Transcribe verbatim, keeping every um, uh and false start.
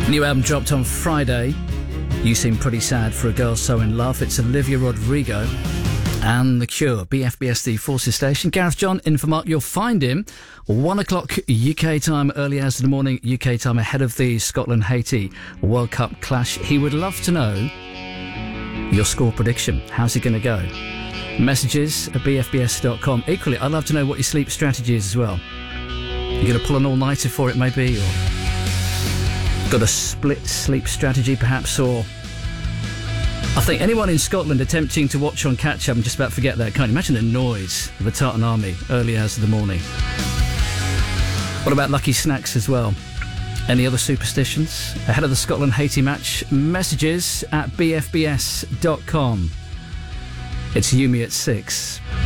New album dropped on Friday. You Seem Pretty Sad for a Girl So In Love. It's Olivia Rodrigo and The Cure. B F B S, the Forces Station. Gareth John in for Mark. You'll find him one o'clock U K time, early hours of the morning U K time, ahead of the Scotland-Haiti World Cup clash. He would love to know your score prediction. How's it going to go? Messages at b f b s dot com. Equally, I'd love to know what your sleep strategy is as well. You're going to pull an all-nighter for it maybe, or got a split sleep strategy perhaps, or I think anyone in Scotland attempting to watch on catch-up and just about forget that, can't you? Imagine the noise of the Tartan Army early hours of the morning. What about lucky snacks as well? Any other superstitions? Ahead of the Scotland-Haiti match, messages at b f b s dot com. It's Yumi at six.